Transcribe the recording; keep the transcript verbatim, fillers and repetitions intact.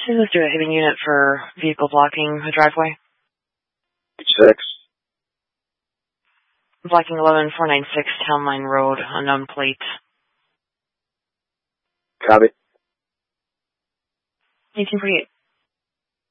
So let's do a hitting unit for vehicle blocking a driveway. Six. Blocking eleven four nine six Town Line Road, unknown plate. Copy. eighteen forty-eight.